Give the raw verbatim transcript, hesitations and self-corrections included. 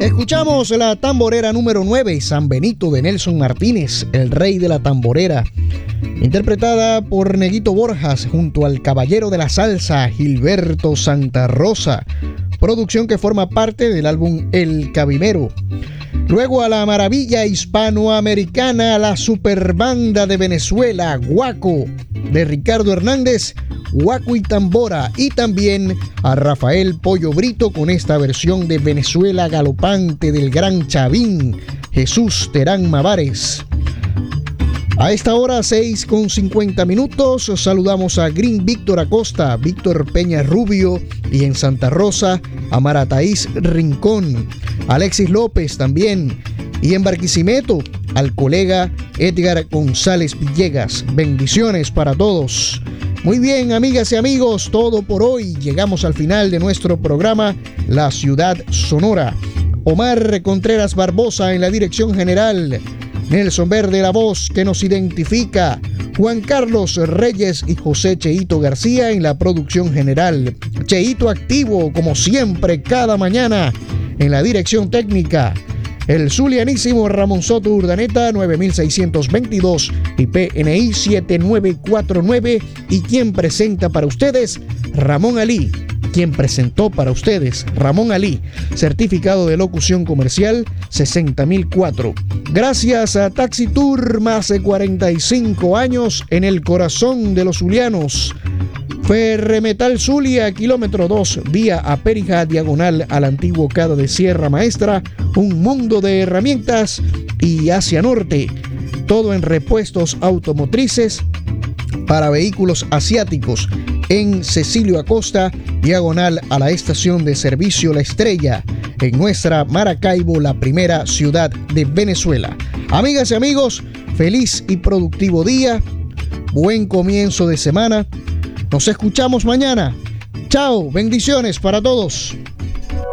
Escuchamos la tamborera número nueve, San Benito de Nelson Martínez, el rey de la tamborera, interpretada por Neguito Borjas junto al caballero de la salsa, Gilberto Santa Rosa, producción que forma parte del álbum El Cabimero. Luego a la maravilla hispanoamericana, la superbanda de Venezuela, Guaco, de Ricardo Hernández, Guaco y Tambora, y también a Rafael Pollo Brito con esta versión de Venezuela galopante del gran Chavín, Jesús Terán Mavares. A esta hora, seis con cincuenta minutos, saludamos a Green Víctor Acosta, Víctor Peña Rubio y en Santa Rosa a Marataíz Rincón, Alexis López también, y en Barquisimeto al colega Edgar González Villegas. Bendiciones para todos. Muy bien, amigas y amigos, todo por hoy. Llegamos al final de nuestro programa La Ciudad Sonora. Omar Contreras Barbosa en la dirección general, Nelson Verde la voz que nos identifica, Juan Carlos Reyes y José Cheito García en la producción general, Cheito activo como siempre cada mañana en la dirección técnica, el zulianísimo Ramón Soto Urdaneta nueve mil seiscientos veintidós y P N I siete nueve cuatro nueve, y quien presenta para ustedes, Ramón Ali. Quien presentó para ustedes, Ramón Ali, certificado de locución comercial sesenta mil cuatro. Gracias a Taxi Tour, más de cuarenta y cinco años en el corazón de los zulianos. Ferremetal Zulia, kilómetro dos, vía a Perija, diagonal al antiguo Cado de Sierra Maestra, un mundo de herramientas, y hacia norte, todo en repuestos automotrices para vehículos asiáticos, en Cecilio Acosta, diagonal a la estación de servicio La Estrella, en nuestra Maracaibo, la primera ciudad de Venezuela. Amigas y amigos, feliz y productivo día, buen comienzo de semana. Nos escuchamos mañana. Chao, bendiciones para todos.